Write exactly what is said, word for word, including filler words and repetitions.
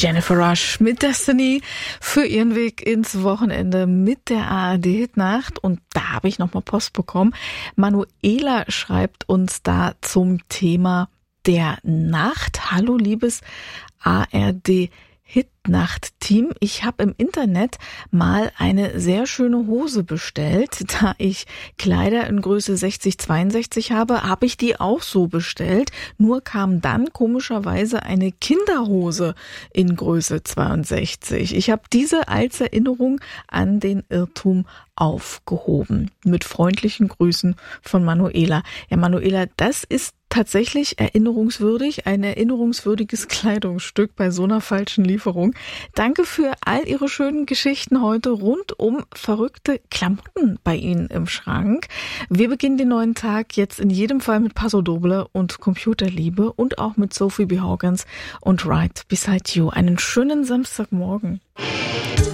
Jennifer Rush mit Destiny für ihren Weg ins Wochenende mit der A R D-Hitnacht. Und da habe ich nochmal Post bekommen. Manuela schreibt uns da zum Thema der Nacht. Hallo liebes A R D-Hitnacht-Team. Ich habe im Internet mal eine sehr schöne Hose bestellt. Da ich Kleider in Größe sechzig zweiundsechzig habe, habe ich die auch so bestellt. Nur kam dann komischerweise eine Kinderhose in Größe zweiundsechzig. Ich habe diese als Erinnerung an den Irrtum aufgehoben. Mit freundlichen Grüßen von Manuela. Ja, Manuela, das ist tatsächlich erinnerungswürdig, ein erinnerungswürdiges Kleidungsstück bei so einer falschen Lieferung. Danke für all Ihre schönen Geschichten heute rund um verrückte Klamotten bei Ihnen im Schrank. Wir beginnen den neuen Tag jetzt in jedem Fall mit Paso Doble und Computerliebe und auch mit Sophie B. Hawkins und Right Beside You. Einen schönen Samstagmorgen.